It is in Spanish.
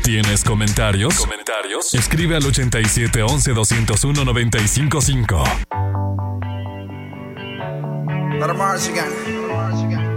¿Tienes comentarios? Escribe al 87 11 201 955. Let 'em march again.